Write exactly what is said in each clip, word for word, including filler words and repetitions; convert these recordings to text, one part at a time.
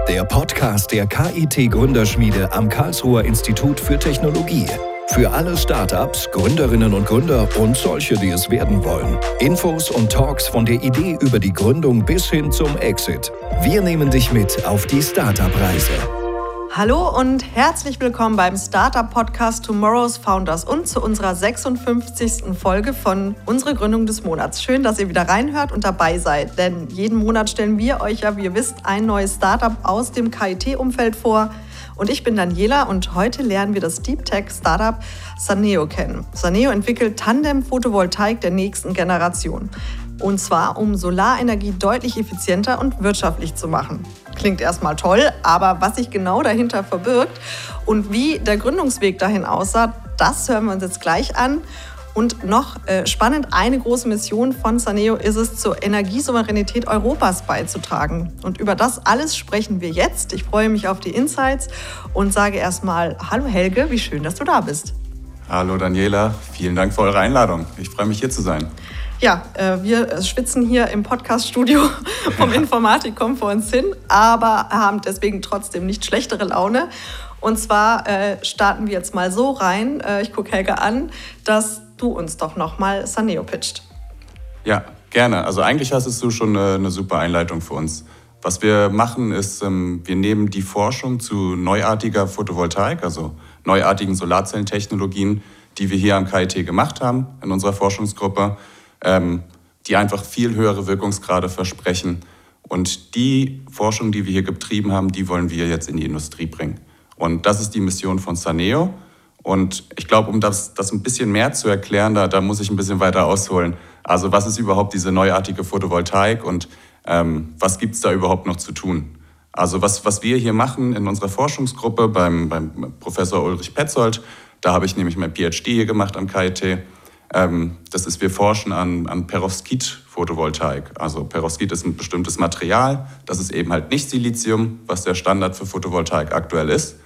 der Podcast der K I T-Gründerschmiede am Karlsruher Institut für Technologie. Für alle Startups, Gründerinnen und Gründer und solche, die es werden wollen. Infos und Talks von der Idee über die Gründung bis hin zum Exit. Wir nehmen dich mit auf die Startup-Reise. Hallo und herzlich willkommen beim Startup-Podcast Tomorrow's Founders und zu unserer sechsundfünfzigsten Folge von Unsere Gründung des Monats. Schön, dass ihr wieder reinhört und dabei seid, denn jeden Monat stellen wir euch ja, wie ihr wisst, ein neues Startup aus dem K I T-Umfeld vor. Und ich bin Daniela und heute lernen wir das Deep Tech-Startup Saneo kennen. Saneo entwickelt Tandem-Photovoltaik der nächsten Generation. Und zwar, um Solarenergie deutlich effizienter und wirtschaftlich zu machen. Klingt erstmal toll, aber was sich genau dahinter verbirgt und wie der Gründungsweg dahin aussah, das hören wir uns jetzt gleich an. Und noch äh, spannend, eine große Mission von Saneo ist es, zur Energiesouveränität Europas beizutragen. Und über das alles sprechen wir jetzt. Ich freue mich auf die Insights und sage erstmal Hallo Helge, wie schön, dass du da bist. Hallo Daniela, vielen Dank für eure Einladung. Ich freue mich, hier zu sein. Ja, äh, wir schwitzen hier im Podcast-Studio vom Informatikum vor uns hin, aber haben deswegen trotzdem nicht schlechtere Laune. Und zwar äh, starten wir jetzt mal so rein, äh, ich gucke Helge an, dass du uns doch nochmal Saneo pitcht. Ja, gerne. Also eigentlich hast du schon eine, eine super Einleitung für uns. Was wir machen ist, ähm, wir nehmen die Forschung zu neuartiger Photovoltaik, also neuartigen Solarzellentechnologien, die wir hier am K I T gemacht haben in unserer Forschungsgruppe, ähm, die einfach viel höhere Wirkungsgrade versprechen. Und die Forschung, die wir hier getrieben haben, die wollen wir jetzt in die Industrie bringen. Und das ist die Mission von Saneo. Und ich glaube, um das, das ein bisschen mehr zu erklären, da, da muss ich ein bisschen weiter ausholen. Also was ist überhaupt diese neuartige Photovoltaik und ähm, was gibt es da überhaupt noch zu tun? Also was, was wir hier machen in unserer Forschungsgruppe beim, beim Professor Ulrich Petzold, da habe ich nämlich mein P H D hier gemacht am K I T. Ähm, das ist, wir forschen an, an Perovskit-Photovoltaik. Also Perovskit ist ein bestimmtes Material, das ist eben halt nicht Silizium, was der Standard für Photovoltaik aktuell ist.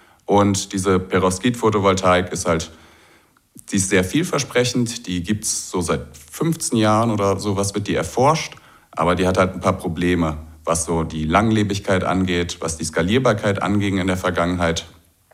Und diese Perovskit-Photovoltaik ist halt, die ist sehr vielversprechend, die gibt es so seit fünfzehn Jahren oder sowas, wird die erforscht, aber die hat halt ein paar Probleme, was so die Langlebigkeit angeht, was die Skalierbarkeit anging in der Vergangenheit.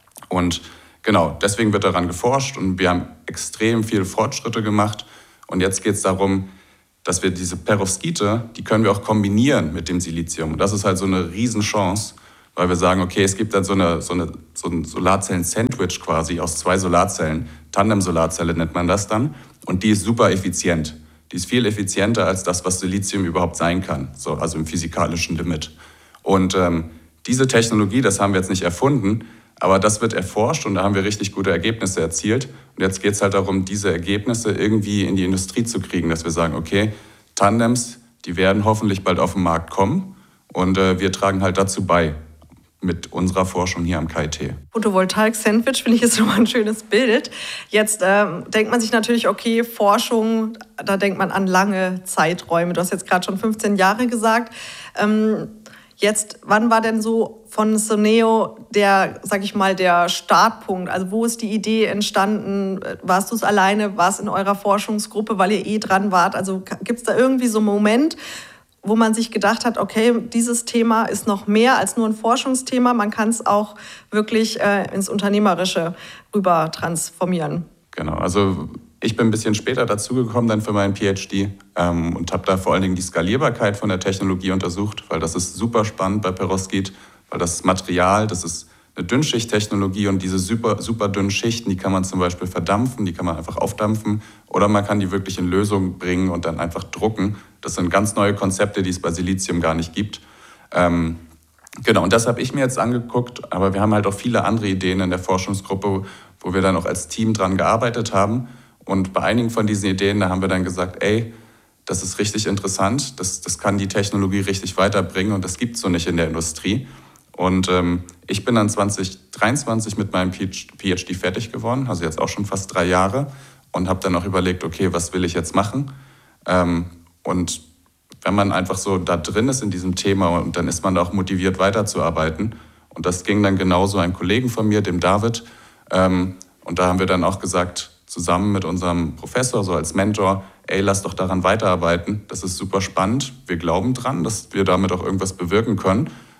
Und genau, deswegen wird daran geforscht und wir haben extrem viele Fortschritte gemacht. Und jetzt geht es darum, dass wir diese Perovskite, die können wir auch kombinieren mit dem Silizium. Und das ist halt so eine Riesenchance, weil wir sagen, okay, es gibt dann so, eine, so, eine, so ein Solarzellen-Sandwich quasi aus zwei Solarzellen. Tandem-Solarzelle nennt man das dann. Und die ist super effizient. Die ist viel effizienter als das, was Silizium überhaupt sein kann, so, also im physikalischen Limit. Und ähm, diese Technologie, das haben wir jetzt nicht erfunden, aber das wird erforscht und da haben wir richtig gute Ergebnisse erzielt. Und jetzt geht es halt darum, diese Ergebnisse irgendwie in die Industrie zu kriegen, dass wir sagen, okay, Tandems, die werden hoffentlich bald auf den Markt kommen und äh, wir tragen halt dazu bei mit unserer Forschung hier am K I T. Photovoltaik-Sandwich finde ich jetzt schon mal ein schönes Bild. Jetzt ähm, denkt man sich natürlich, okay, Forschung, da denkt man an lange Zeiträume. Du hast jetzt gerade schon fünfzehn Jahre gesagt. Ähm, Jetzt, wann war denn so von Saneo der, sag ich mal, der Startpunkt? Also wo ist die Idee entstanden? Warst du es alleine? War es in eurer Forschungsgruppe, weil ihr eh dran wart? Also gibt es da irgendwie so einen Moment, wo man sich gedacht hat, okay, dieses Thema ist noch mehr als nur ein Forschungsthema. Man kann es auch wirklich äh, ins Unternehmerische rüber transformieren. Genau, also ich bin ein bisschen später dazugekommen dann für meinen P H D ähm, und habe da vor allen Dingen die Skalierbarkeit von der Technologie untersucht, weil das ist super spannend bei Perovskit, weil das Material, das ist eine Dünnschichttechnologie und diese super, super dünnen Schichten, die kann man zum Beispiel verdampfen, die kann man einfach aufdampfen oder man kann die wirklich in Lösung bringen und dann einfach drucken. Das sind ganz neue Konzepte, die es bei Silizium gar nicht gibt. Ähm, genau, und das habe ich mir jetzt angeguckt, aber wir haben halt auch viele andere Ideen in der Forschungsgruppe, wo wir dann auch als Team dran gearbeitet haben. Und bei einigen von diesen Ideen, da haben wir dann gesagt, ey, das ist richtig interessant, das, das kann die Technologie richtig weiterbringen und das gibt es so nicht in der Industrie. Und ähm, ich bin dann zwanzig dreiundzwanzig mit meinem P H D fertig geworden, also jetzt auch schon fast drei Jahre und habe dann auch überlegt, okay, was will ich jetzt machen? Ähm, und wenn man einfach so da drin ist in diesem Thema, und dann ist man auch motiviert weiterzuarbeiten. Und das ging dann genauso einem Kollegen von mir, dem David. Ähm, und da haben wir dann auch gesagt, zusammen mit unserem Professor, so als Mentor, ey, lass doch daran weiterarbeiten. Das ist super spannend. Wir glauben dran, dass wir damit auch irgendwas bewirken können.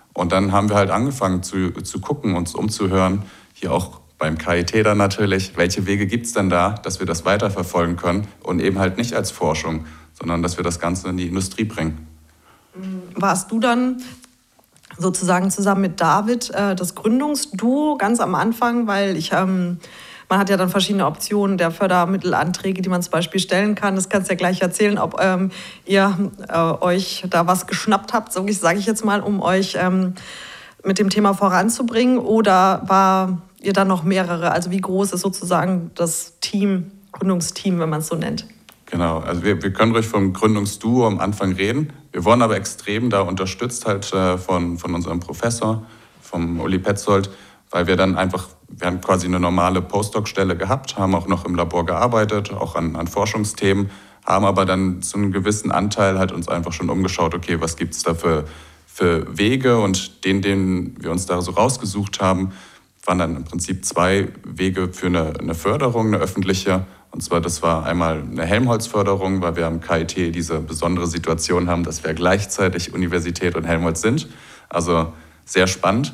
Und dann haben wir halt angefangen zu, zu gucken, uns umzuhören, hier auch beim K I T dann natürlich, welche Wege gibt es denn da, dass wir das weiterverfolgen können und eben halt nicht als Forschung, sondern dass wir das Ganze in die Industrie bringen. Warst du dann sozusagen zusammen mit David äh, das Gründungsduo ganz am Anfang, weil ich, ähm, man hat ja dann verschiedene Optionen der Fördermittelanträge, die man zum Beispiel stellen kann. Das kannst du ja gleich erzählen, ob ähm, ihr äh, euch da was geschnappt habt, so sage ich jetzt mal, um euch ähm, mit dem Thema voranzubringen, oder war ihr dann noch mehrere? Also wie groß ist sozusagen das Team, Gründungsteam, wenn man es so nennt? Genau, also wir, wir können ruhig vom Gründungsduo am Anfang reden. Wir wurden aber extrem da unterstützt halt äh, von, von unserem Professor, vom Uli Petzold, weil wir dann einfach, wir haben quasi eine normale Postdoc-Stelle gehabt, haben auch noch im Labor gearbeitet, auch an, an Forschungsthemen, haben aber dann zu einem gewissen Anteil halt uns einfach schon umgeschaut, okay, was gibt es da für, für Wege, und den, den wir uns da so rausgesucht haben, waren dann im Prinzip zwei Wege für eine, eine Förderung, eine öffentliche. Und zwar, das war einmal eine Helmholtz-Förderung, weil wir am K I T diese besondere Situation haben, dass wir gleichzeitig Universität und Helmholtz sind. Also sehr spannend.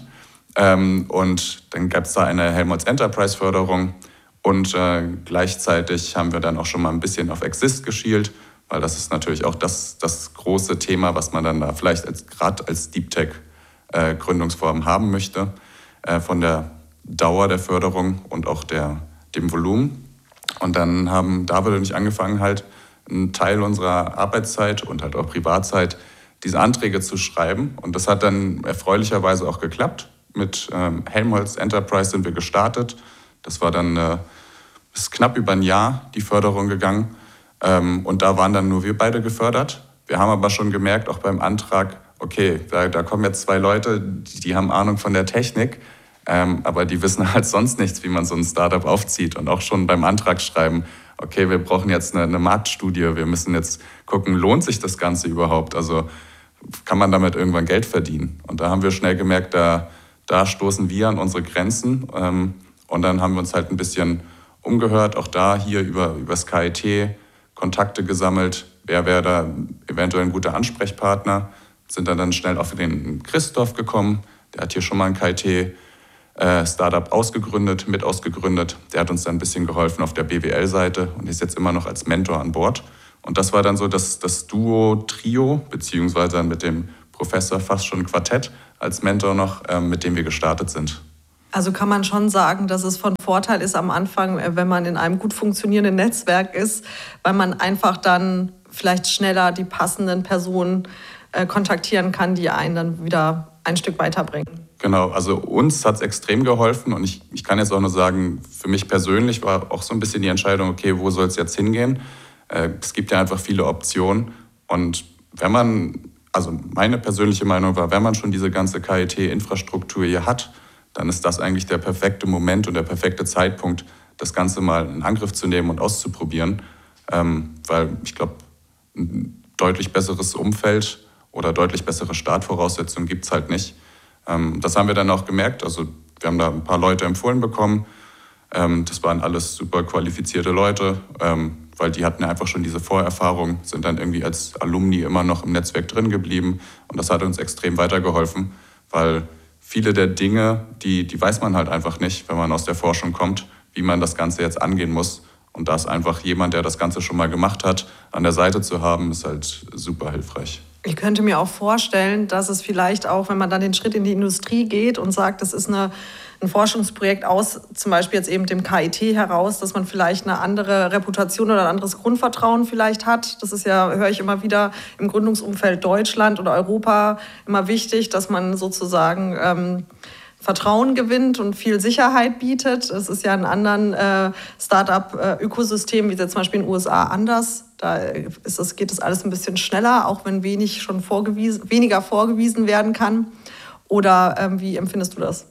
Und dann gab es da eine Helmholtz-Enterprise-Förderung. Und äh, gleichzeitig haben wir dann auch schon mal ein bisschen auf Exist geschielt, weil das ist natürlich auch das, das große Thema, was man dann da vielleicht als, gerade als Deep Tech-Gründungsform äh, haben möchte, äh, von der Dauer der Förderung und auch der, dem Volumen. Und dann haben David und ich angefangen, halt einen Teil unserer Arbeitszeit und halt auch Privatzeit diese Anträge zu schreiben. Und das hat dann erfreulicherweise auch geklappt. Mit ähm, Helmholtz Enterprise sind wir gestartet. Das war dann äh, ist knapp über ein Jahr die Förderung gegangen. Ähm, und da waren dann nur wir beide gefördert. Wir haben aber schon gemerkt, auch beim Antrag, okay, da, da kommen jetzt zwei Leute, die, die haben Ahnung von der Technik. Ähm, aber die wissen halt sonst nichts, wie man so ein Startup aufzieht. Und auch schon beim Antrag schreiben, okay, wir brauchen jetzt eine, eine Marktstudie, wir müssen jetzt gucken, lohnt sich das Ganze überhaupt? Also kann man damit irgendwann Geld verdienen? Und da haben wir schnell gemerkt, da, da stoßen wir an unsere Grenzen. Ähm, und dann haben wir uns halt ein bisschen umgehört, auch da hier über, über das K I T Kontakte gesammelt. Wer wäre da eventuell ein guter Ansprechpartner? Sind dann, dann schnell auf den Christoph gekommen, der hat hier schon mal ein K I T Äh, Startup ausgegründet, mit ausgegründet. Der hat uns dann ein bisschen geholfen auf der B W L-Seite und ist jetzt immer noch als Mentor an Bord. Und das war dann so das, das Duo, Trio, beziehungsweise dann mit dem Professor fast schon Quartett als Mentor noch, äh, mit dem wir gestartet sind. Also kann man schon sagen, dass es von Vorteil ist am Anfang, wenn man in einem gut funktionierenden Netzwerk ist, weil man einfach dann vielleicht schneller die passenden Personen äh, kontaktieren kann, die einen dann wieder ein Stück weiterbringen. Genau, also uns hat es extrem geholfen, und ich, ich kann jetzt auch nur sagen, für mich persönlich war auch so ein bisschen die Entscheidung, okay, wo soll es jetzt hingehen? Äh, es gibt ja einfach viele Optionen, und wenn man, also meine persönliche Meinung war, wenn man schon diese ganze K I T-Infrastruktur hier hat, dann ist das eigentlich der perfekte Moment und der perfekte Zeitpunkt, das Ganze mal in Angriff zu nehmen und auszuprobieren, ähm, weil ich glaube, ein deutlich besseres Umfeld oder deutlich bessere Startvoraussetzungen gibt es halt nicht. Ähm, das haben wir dann auch gemerkt. Also wir haben da ein paar Leute empfohlen bekommen. Ähm, das waren alles super qualifizierte Leute, ähm, weil die hatten einfach schon diese Vorerfahrung, sind dann irgendwie als Alumni immer noch im Netzwerk drin geblieben. Und das hat uns extrem weitergeholfen, weil viele der Dinge, die, die weiß man halt einfach nicht, wenn man aus der Forschung kommt, wie man das Ganze jetzt angehen muss. Und da ist einfach jemand, der das Ganze schon mal gemacht hat, an der Seite zu haben, ist halt super hilfreich. Ich könnte mir auch vorstellen, dass es vielleicht auch, wenn man dann den Schritt in die Industrie geht und sagt, das ist eine, ein Forschungsprojekt aus zum Beispiel jetzt eben dem K I T heraus, dass man vielleicht eine andere Reputation oder ein anderes Grundvertrauen vielleicht hat. Das ist ja, höre ich immer wieder, im Gründungsumfeld Deutschland oder Europa immer wichtig, dass man sozusagen ähm, Vertrauen gewinnt und viel Sicherheit bietet. Es ist ja in anderen äh, Start-up-Ökosystemen, wie jetzt zum Beispiel in den U S A, anders. Da ist es, geht es alles ein bisschen schneller, auch wenn wenig schon vorgewiesen, weniger vorgewiesen werden kann. Oder ähm, wie empfindest du das?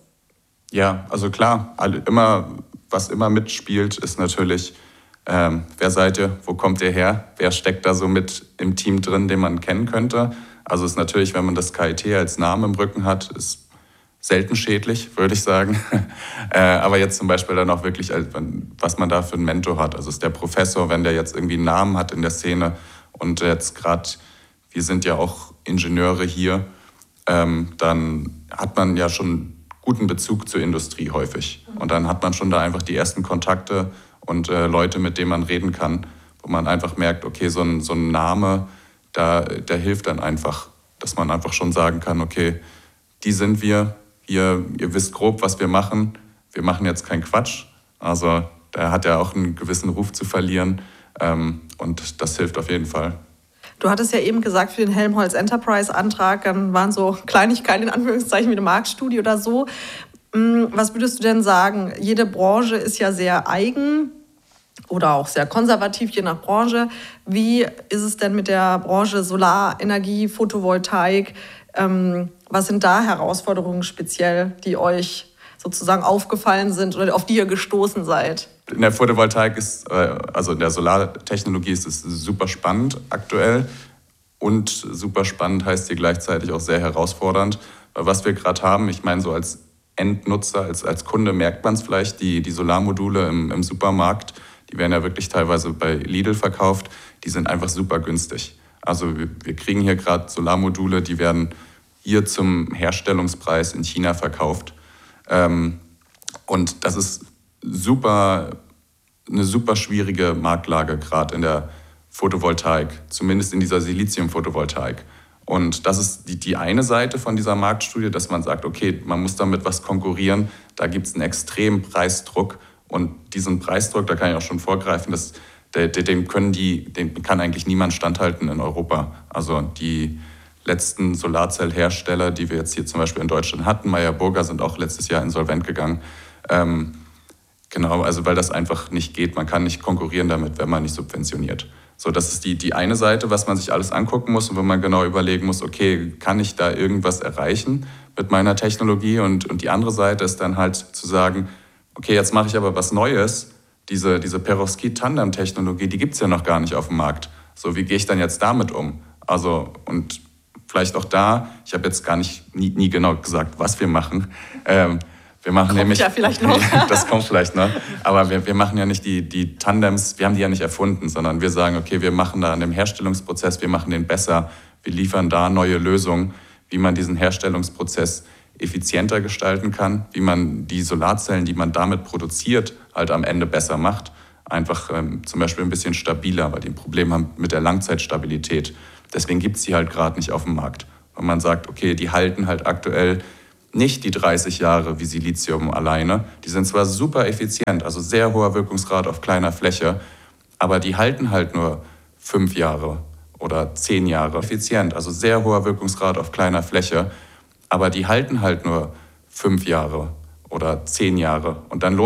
Ja, also klar, alle, immer, was immer mitspielt, ist natürlich, ähm, wer seid ihr, wo kommt ihr her, wer steckt da so mit im Team drin, den man kennen könnte. Also ist natürlich, wenn man das K I T als Namen im Rücken hat, ist selten schädlich, würde ich sagen. äh, aber jetzt zum Beispiel dann auch wirklich, was man da für einen Mentor hat. Also ist der Professor, wenn der jetzt irgendwie einen Namen hat in der Szene und jetzt gerade, wir sind ja auch Ingenieure hier, ähm, dann hat man ja schon guten Bezug zur Industrie häufig. Und dann hat man schon da einfach die ersten Kontakte und äh, Leute, mit denen man reden kann, wo man einfach merkt, okay, so ein, so ein Name, da, der hilft dann einfach, dass man einfach schon sagen kann, okay, die sind wir, ihr, ihr wisst grob, was wir machen, wir machen jetzt keinen Quatsch. Also der hat ja auch einen gewissen Ruf zu verlieren ähm, und das hilft auf jeden Fall. Du hattest ja eben gesagt, für den Helmholtz Enterprise Antrag dann waren so Kleinigkeiten in Anführungszeichen wie eine Marktstudie oder so. Was würdest du denn sagen? Jede Branche ist ja sehr eigen oder auch sehr konservativ, je nach Branche. Wie ist es denn mit der Branche Solarenergie, Photovoltaik? Was sind da Herausforderungen speziell, die euch sozusagen aufgefallen sind oder auf die ihr gestoßen seid? In der Photovoltaik ist, also in der Solartechnologie ist es super spannend aktuell und super spannend heißt hier gleichzeitig auch sehr herausfordernd. Weil was wir gerade haben, ich meine so als Endnutzer, als, als Kunde merkt man es vielleicht, die, die Solarmodule im, im Supermarkt, die werden ja wirklich teilweise bei Lidl verkauft, die sind einfach super günstig. Also wir, wir kriegen hier gerade Solarmodule, die werden hier zum Herstellungspreis in China verkauft. Ähm, und das ist super, eine super schwierige Marktlage, gerade in der Photovoltaik, zumindest in dieser Silizium-Photovoltaik. Und das ist die, die eine Seite von dieser Marktstudie, dass man sagt, okay, man muss damit was konkurrieren, da gibt es einen extremen Preisdruck. Und diesen Preisdruck, da kann ich auch schon vorgreifen, dass, dem, können die, dem kann eigentlich niemand standhalten in Europa. Also die letzten Solarzellhersteller, die wir jetzt hier zum Beispiel in Deutschland hatten, Meyer Burger, sind auch letztes Jahr insolvent gegangen. Ähm, genau, also weil das einfach nicht geht. Man kann nicht konkurrieren damit, wenn man nicht subventioniert. So, das ist die, die eine Seite, was man sich alles angucken muss und wo man genau überlegen muss, okay, kann ich da irgendwas erreichen mit meiner Technologie? Und, und die andere Seite ist dann halt zu sagen, okay, jetzt mache ich aber was Neues. Diese, diese Perovskit-Tandem-Technologie, die gibt es ja noch gar nicht auf dem Markt. So, wie gehe ich dann jetzt damit um? Also, und vielleicht auch da, ich habe jetzt gar nicht nie, nie genau gesagt, was wir machen. Ähm, wir machen kommt nämlich, ja vielleicht noch. Das kommt vielleicht noch. Aber wir, wir machen ja nicht die, die Tandems, wir haben die ja nicht erfunden, sondern wir sagen, okay, wir machen da an dem Herstellungsprozess, wir machen den besser, wir liefern da neue Lösungen, wie man diesen Herstellungsprozess effizienter gestalten kann, wie man die Solarzellen, die man damit produziert, halt am Ende besser macht. Einfach ähm, zum Beispiel ein bisschen stabiler, weil die ein Problem haben mit der Langzeitstabilität. Deswegen gibt es die halt gerade nicht auf dem Markt. Und man sagt, okay, die halten halt aktuell nicht die dreißig Jahre wie Silizium alleine. Die sind zwar super effizient, also sehr hoher Wirkungsgrad auf kleiner Fläche, aber die halten halt nur fünf Jahre oder zehn Jahre effizient, also sehr hoher Wirkungsgrad auf kleiner Fläche, aber die halten halt nur fünf Jahre oder zehn Jahre. Und dann lohnt